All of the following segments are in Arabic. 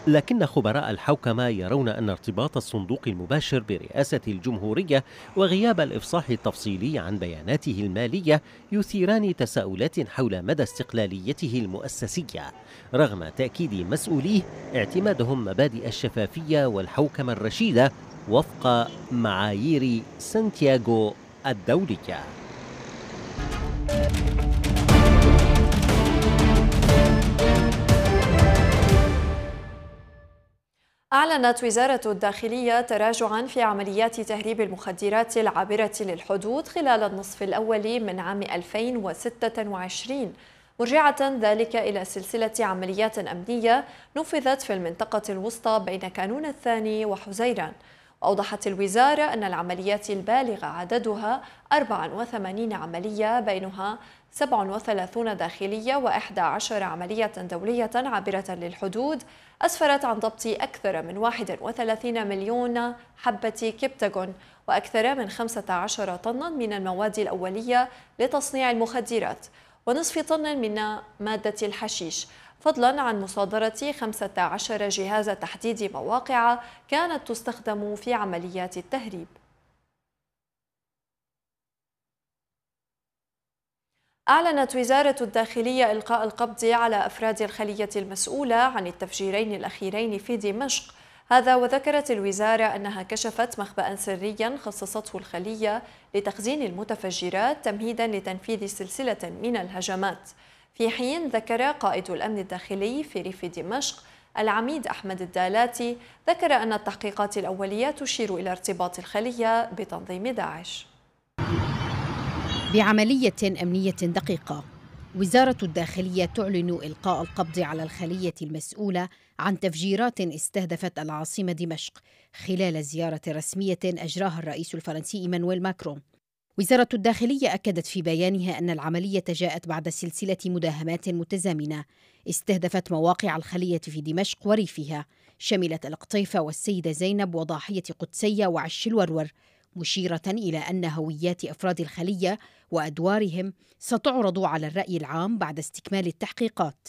لكن خبراء الحوكمة يرون أن ارتباط الصندوق المباشر برئاسة الجمهورية وغياب الإفصاح التفصيلي عن بياناته المالية يثيران تساؤلات حول مدى استقلاليته المؤسسية، رغم تأكيد مسؤوليه اعتمادهم مبادئ الشفافية والحوكمة الرشيدة وفق معايير سانتياغو الدولية. أعلنت وزارة الداخلية تراجعاً في عمليات تهريب المخدرات العابرة للحدود خلال النصف الأول من عام 2026، مرجعة ذلك إلى سلسلة عمليات أمنية نفذت في المنطقة الوسطى بين كانون الثاني وحزيران. وأوضحت الوزارة أن العمليات البالغة عددها 84 عملية، بينها 37 داخلية و11 عملية دولية عابرة للحدود، أسفرت عن ضبط أكثر من 31 مليون حبة كبتاغون وأكثر من 15 طنا من المواد الأولية لتصنيع المخدرات ونصف طن من مادة الحشيش، فضلا عن مصادرة 15 جهاز تحديد مواقع كانت تستخدم في عمليات التهريب. أعلنت وزارة الداخلية إلقاء القبض على أفراد الخلية المسؤولة عن التفجيرين الأخيرين في دمشق، هذا وذكرت الوزارة أنها كشفت مخبأ سريا خصصته الخلية لتخزين المتفجرات تمهيدا لتنفيذ سلسلة من الهجمات، في حين ذكر قائد الأمن الداخلي في ريف دمشق العميد أحمد الدالاتي ذكر أن التحقيقات الأولية تشير إلى ارتباط الخلية بتنظيم داعش. بعملية أمنية دقيقة، وزارة الداخلية تعلن إلقاء القبض على الخلية المسؤولة عن تفجيرات استهدفت العاصمة دمشق خلال زيارة رسمية أجراها الرئيس الفرنسي إيمانويل ماكرون. وزارة الداخلية أكدت في بيانها أن العملية جاءت بعد سلسلة مداهمات متزامنة استهدفت مواقع الخلية في دمشق وريفها، شملت القطيفة والسيدة زينب وضاحية قدسية وعش الورور، مشيرة إلى أن هويات أفراد الخلية وأدوارهم ستعرض على الرأي العام بعد استكمال التحقيقات.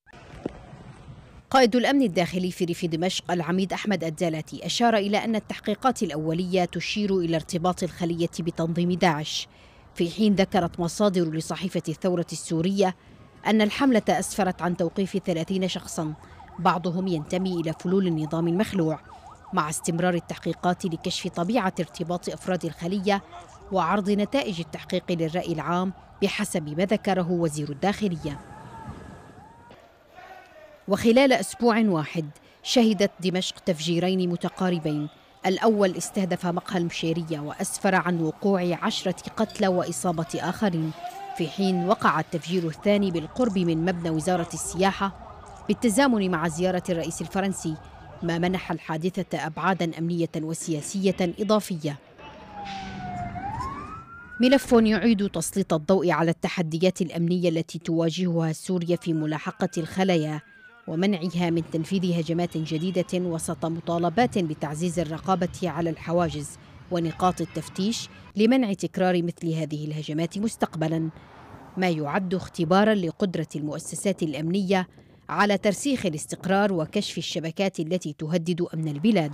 قائد الأمن الداخلي في ريف دمشق العميد أحمد الدالاتي أشار إلى أن التحقيقات الأولية تشير إلى ارتباط الخلية بتنظيم داعش، في حين ذكرت مصادر لصحيفة الثورة السورية أن الحملة أسفرت عن توقيف 30 شخصاً بعضهم ينتمي إلى فلول النظام المخلوع، مع استمرار التحقيقات لكشف طبيعة ارتباط أفراد الخلية وعرض نتائج التحقيق للرأي العام بحسب ما ذكره وزير الداخلية. وخلال أسبوع واحد شهدت دمشق تفجيرين متقاربين، الأول استهدف مقهى المشيرية وأسفر عن وقوع 10 قتلى وإصابة آخرين، في حين وقع التفجير الثاني بالقرب من مبنى وزارة السياحة بالتزامن مع زيارة الرئيس الفرنسي، ما منح الحادثة أبعاداً أمنية وسياسية إضافية. ملف يعيد تسليط الضوء على التحديات الأمنية التي تواجهها سوريا في ملاحقة الخلايا ومنعها من تنفيذ هجمات جديدة وسط مطالبات بتعزيز الرقابة على الحواجز ونقاط التفتيش لمنع تكرار مثل هذه الهجمات مستقبلاً، ما يعد اختباراً لقدرة المؤسسات الأمنية على ترسيخ الاستقرار وكشف الشبكات التي تهدد أمن البلاد.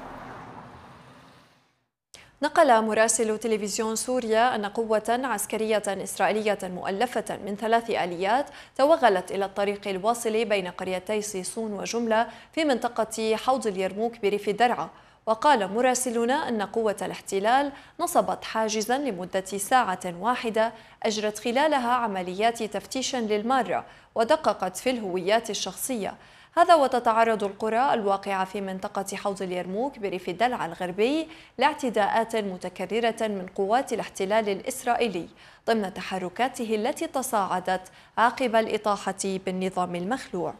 نقل مراسل تلفزيون سوريا أن قوة عسكرية إسرائيلية مؤلفة من 3 آليات توغلت إلى الطريق الواصل بين قريتي صيصون وجملة في منطقة حوض اليرموك بريف درعا. وقال مراسلون أن قوة الاحتلال نصبت حاجزا لمدة ساعة واحدة أجرت خلالها عمليات تفتيش للمارة ودققت في الهويات الشخصية، هذا وتتعرض القرى الواقعة في منطقة حوض اليرموك بريف درعا الغربي لاعتداءات متكررة من قوات الاحتلال الإسرائيلي ضمن تحركاته التي تصاعدت عقب الإطاحة بالنظام المخلوع.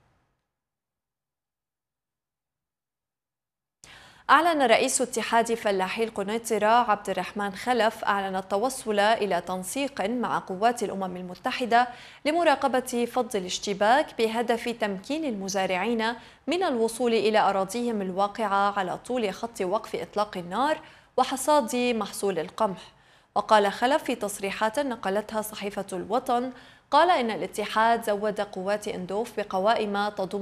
أعلن رئيس اتحاد فلاحي القنيطرة عبد الرحمن خلف التوصل إلى تنسيق مع قوات الأمم المتحدة لمراقبة فض الاشتباك بهدف تمكين المزارعين من الوصول إلى أراضيهم الواقعة على طول خط وقف إطلاق النار وحصاد محصول القمح. وقال خلف في تصريحات نقلتها صحيفة الوطن، قال إن الاتحاد زود قوات إندوف بقوائم تضم